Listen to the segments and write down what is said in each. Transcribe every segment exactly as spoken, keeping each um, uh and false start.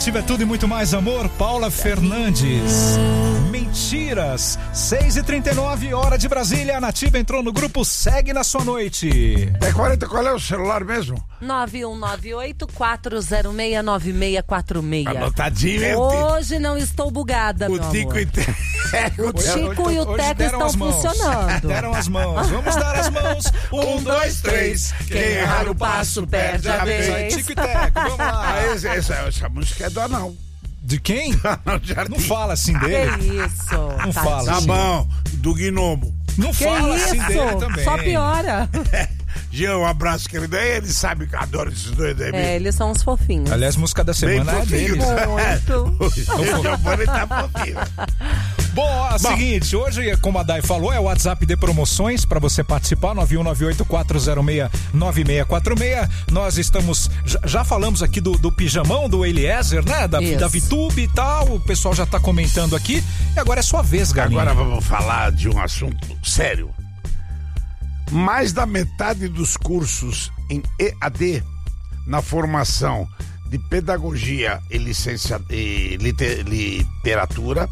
Tiver tudo e muito mais amor, Paula Fernandes. Mentiras, seis e trinta e nove, hora de Brasília. A Nativa entrou no grupo Segue na Sua Noite. É quarenta, qual é o celular mesmo? nove um nove oito, quatro zero seis, nove seis quatro seis. Anotadinho, hein? Hoje não estou bugada, O meu Tico amor. e Teco. O Tico e o Hoje Teco deram estão as mãos. funcionando. Deram as mãos. Vamos dar as mãos. Um, dois, três. Quem errar o passo perde a vez. Tico e Teco, vamos lá. Ah, esse- essa, essa música é do Anão. De quem? Anão Jardim. Não fala assim Que dele. isso? Não fala. Tá Sim. bom, do Gnomo. Não Que fala assim dele isso? também. Só piora. Jean, um abraço, querido. Aí ele sabe que eu adoro esses dois daí. É, eles são uns fofinhos. Aliás, música da Bem semana é fofinho. deles. Muito. O Giovanni tá fofinho. Bom, ó, Bom. seguinte, hoje, como a Day falou, é o WhatsApp de promoções para você participar, nove um nove oito, quatro zero seis, nove seis quatro seis. Nós estamos, já, já falamos aqui do, do pijamão do Eliezer, né? Da, Isso. da Vitube e tal, o pessoal já tá comentando aqui. E agora é sua vez, Galinha. Agora vamos falar de um assunto sério. Mais da metade dos cursos em E A D na formação de pedagogia e, licencia, e liter- literatura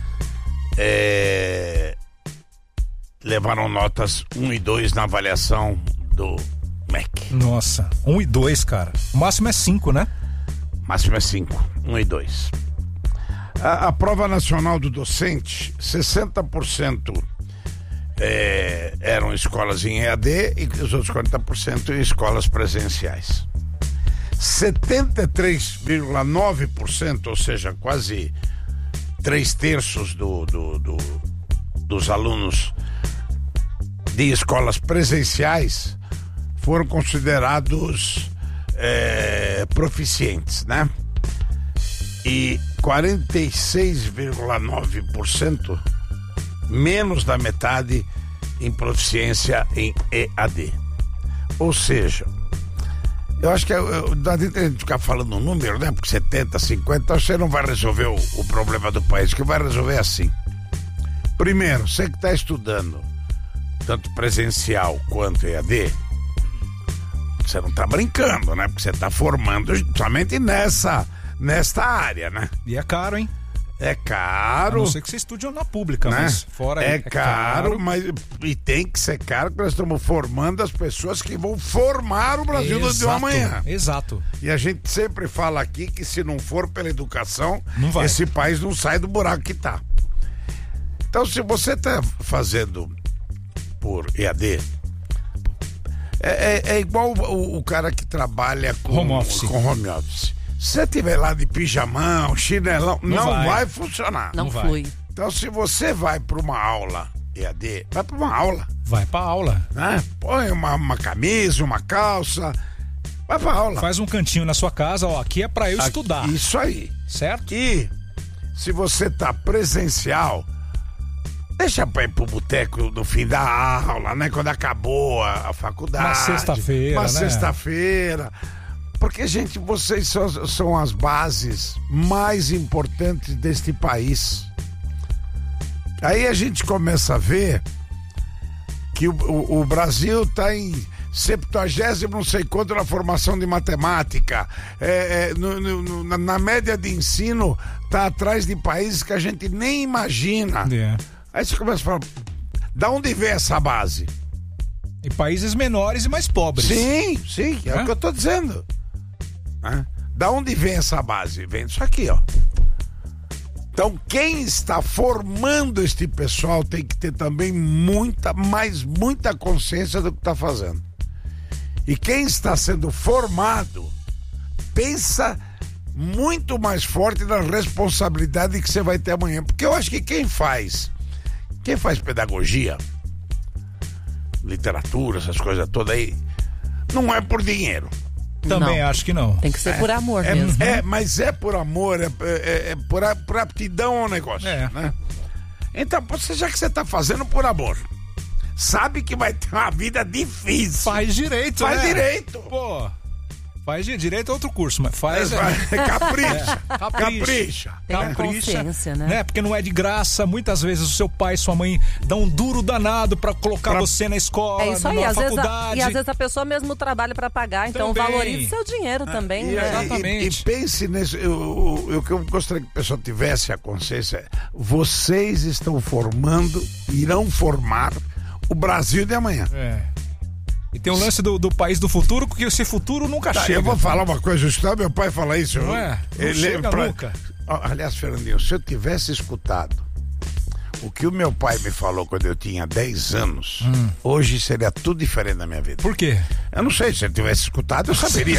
é, levaram notas um e dois na avaliação do M E C. Nossa, um e dois, cara. O máximo é cinco, né? Máximo é cinco, um e dois. A, a prova nacional do docente, sessenta por cento é, eram escolas em E A D e os outros quarenta por cento em escolas presenciais. setenta e três vírgula nove por cento, ou seja, quase três terços do, do, do, dos alunos de escolas presenciais foram considerados é, proficientes, né? E quarenta e seis vírgula nove por cento, menos da metade, em proficiência em E A D. Ou seja, eu acho que eu, não adianta a gente ficar falando um número, né? Porque setenta, cinquenta, você não vai resolver o, o problema do país. O que vai resolver é assim. Primeiro, você que está estudando, tanto presencial quanto E A D, você não está brincando, né? Porque você está formando somente nessa, nesta área, né? E é caro, hein? É A caro. não ser que você estude na pública, Né? mas fora é, é caro, mas e tem que ser caro, porque nós estamos formando as pessoas que vão formar o Brasil do dia de amanhã. Exato. E a gente sempre fala aqui que se não for pela educação, Não vai. esse país não sai do buraco que tá. Então, se você está fazendo por E A D, é, é- é igual o, o cara que trabalha com Home office. com home office. Se você estiver lá de pijamão, chinelão, não, Não vai. vai. funcionar. Não Não vai. flui. Então, se você vai para uma aula E A D, vai para uma aula, Vai pra aula. né? Põe uma, uma camisa, uma calça, vai para aula. Faz um cantinho na sua casa, ó, aqui é pra eu Aqui- estudar, Isso aí. certo? E se você tá presencial, deixa pra ir pro boteco no fim da aula, né? Quando acabou a, a faculdade. Uma sexta-feira, Uma né? sexta-feira. Porque, gente, vocês são, são as bases mais importantes deste país. Aí a gente começa a ver que o, o- o Brasil está em septuagésimo não sei quanto na formação de matemática. É, é, no- no- no- na, na média de ensino está atrás de países que a gente nem imagina. É. Aí você começa a falar, da onde vem essa base? Em países menores e mais pobres. Sim, sim, é, É? o que eu tô dizendo. Né? Da onde vem essa base? Vem disso aqui, ó. Então, quem está formando este pessoal tem que ter também muita, mas muita consciência do que está fazendo. E quem está sendo formado pensa muito mais forte na responsabilidade que você vai ter amanhã. Porque eu acho que quem faz, quem faz pedagogia, literatura, essas coisas todas aí, não é por dinheiro. Também Não. acho que não. Tem que ser por amor É, mesmo. é, mas é por amor, é, é- é por, a- por aptidão ao negócio. É. Né? Então, você, já que você está fazendo por amor, sabe que vai ter uma vida difícil. Faz direito, Faz né? direito. Pô, Faz de direito outro curso, mas faz. É, é, capricha, é, capricha. Tenha consciência, né? né? Porque não é de graça. Muitas vezes o seu pai e sua mãe dão um duro danado pra colocar pra... você na escola, é isso aí, na às faculdade. Vezes a, e às vezes a pessoa mesmo trabalha pra pagar, então também. valorize seu dinheiro ah, também. E, né? Exatamente. E, e pense nisso, o que eu gostaria que a pessoa tivesse a consciência, vocês estão formando, irão formar o Brasil de amanhã. É. E tem o lance do, do país do futuro, porque esse futuro nunca tá, chega. Eu vou falar uma coisa, eu escutava meu pai falar isso. Não é? Não ele, chega pra... nunca. Aliás, Fernandinho, se eu tivesse escutado o que o meu pai me falou quando eu tinha dez anos, hum. hoje seria tudo diferente na minha vida. Por quê? Eu não sei, se eu tivesse escutado, eu saberia.